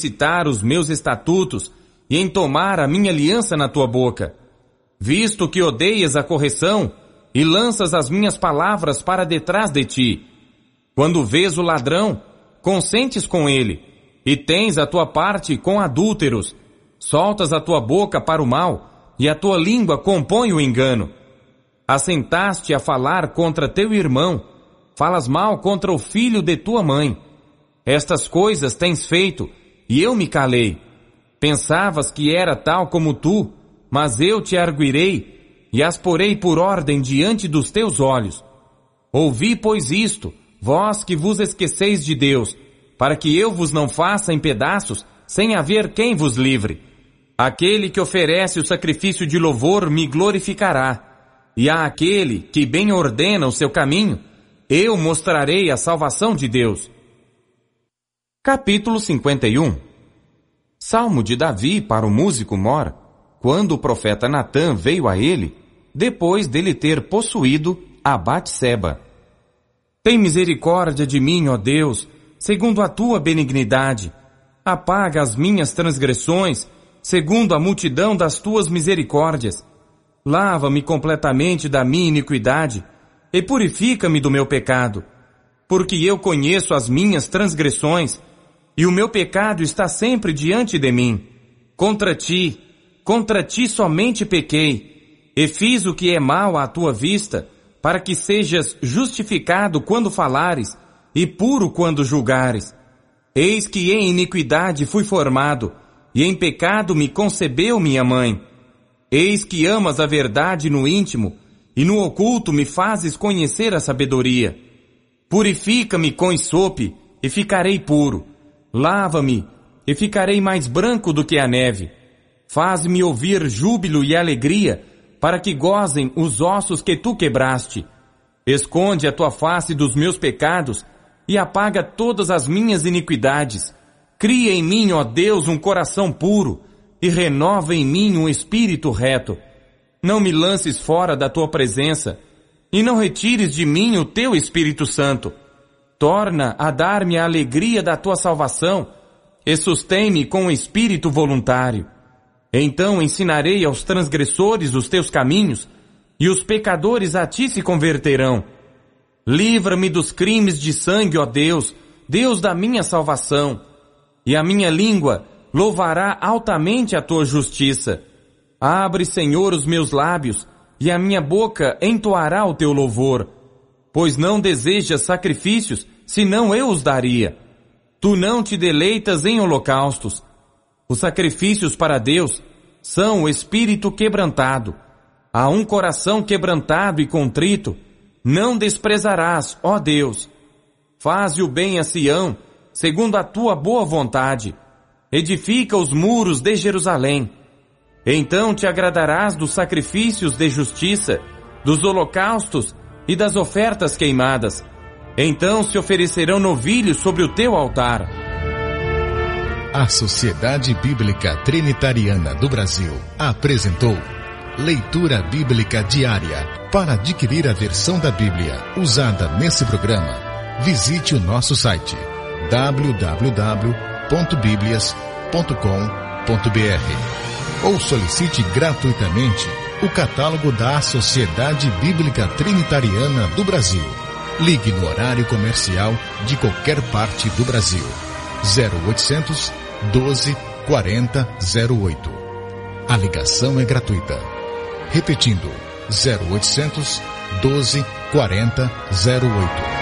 recitar os meus estatutos e em tomar a minha aliança na tua boca. Visto que odeias a correção e lanças as minhas palavras para detrás de ti. Quando vês o ladrão, consentes com ele, e tens a tua parte com adúlteros. Soltas a tua boca para o mal, e a tua língua compõe o engano. Assentaste a falar contra teu irmão, falas mal contra o filho de tua mãe. Estas coisas tens feito, e eu me calei. Pensavas que era tal como tu, mas eu te arguirei, e as porei por ordem diante dos teus olhos. Ouvi, pois, isto, vós que vos esqueceis de Deus, para que eu vos não faça em pedaços, sem haver quem vos livre. Aquele que oferece o sacrifício de louvor me glorificará, e a aquele que bem ordena o seu caminho, eu mostrarei a salvação de Deus. Capítulo 51. Salmo de Davi para o músico mor, quando o profeta Natã veio a ele, depois dele ter possuído a Batseba. Tem misericórdia de mim, ó Deus, segundo a tua benignidade. Apaga as minhas transgressões, segundo a multidão das tuas misericórdias. Lava-me completamente da minha iniquidade e purifica-me do meu pecado, porque eu conheço as minhas transgressões e o meu pecado está sempre diante de mim. Contra ti somente pequei, e fiz o que é mal à tua vista, para que sejas justificado quando falares, e puro quando julgares. Eis que em iniquidade fui formado, e em pecado me concebeu minha mãe. Eis que amas a verdade no íntimo, e no oculto me fazes conhecer a sabedoria. Purifica-me com isope, e ficarei puro. Lava-me, e ficarei mais branco do que a neve. Faz-me ouvir júbilo e alegria, para que gozem os ossos que tu quebraste. Esconde a tua face dos meus pecados, e apaga todas as minhas iniquidades. Cria em mim, ó Deus, um coração puro, e renova em mim um espírito reto. Não me lances fora da tua presença, e não retires de mim o teu Espírito Santo. Torna a dar-me a alegria da tua salvação, e sustém-me com o espírito voluntário. Então ensinarei aos transgressores os teus caminhos, e os pecadores a ti se converterão. Livra-me dos crimes de sangue, ó Deus, Deus da minha salvação, e a minha língua louvará altamente a tua justiça. Abre, Senhor, os meus lábios, e a minha boca entoará o teu louvor. Pois não desejas sacrifícios, senão eu os daria. Tu não te deleitas em holocaustos. Os sacrifícios para Deus são o espírito quebrantado. A um coração quebrantado e contrito, não desprezarás, ó Deus. Faze o bem a Sião, segundo a tua boa vontade. Edifica os muros de Jerusalém. Então te agradarás dos sacrifícios de justiça, dos holocaustos e das ofertas queimadas. Então se oferecerão novilhos sobre o teu altar. A Sociedade Bíblica Trinitariana do Brasil apresentou Leitura Bíblica Diária. Para adquirir a versão da Bíblia usada nesse programa, visite o nosso site www.biblias.com.br ou solicite gratuitamente o catálogo da Sociedade Bíblica Trinitariana do Brasil. Ligue no horário comercial de qualquer parte do Brasil. 0800 12 40 08. A ligação é gratuita. Repetindo, 0800 12 40 08.